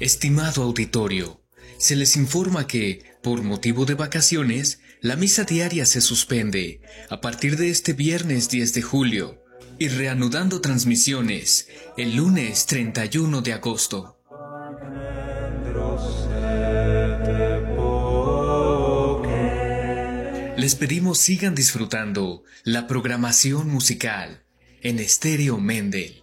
Estimado auditorio, se les informa que, por motivo de vacaciones, la misa diaria se suspende a partir de este viernes 10 de julio y reanudando transmisiones el lunes 31 de agosto. Les pedimos sigan disfrutando la programación musical en Estéreo Mendel.